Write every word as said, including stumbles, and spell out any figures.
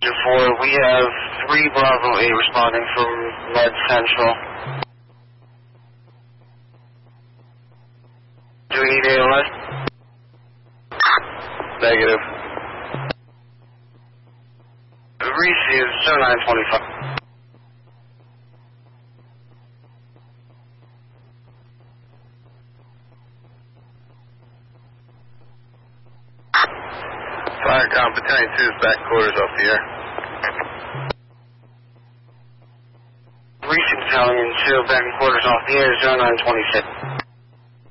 four, we have three Bravo eight responding from Med Central. Do we need A L S? Negative. Receive zero nine twenty-five. Firecom Battalion two's back quarters off the air. Receive Battalion two, back in quarters off the air, zero nine twenty-six.